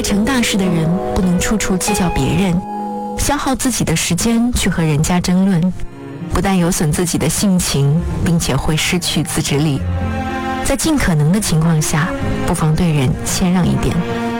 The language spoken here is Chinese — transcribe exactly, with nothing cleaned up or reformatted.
成大事的人不能处处计较别人，消耗自己的时间去和人家争论，不但有损自己的性情，并且会失去自制力。在尽可能的情况下，不妨对人谦让一点。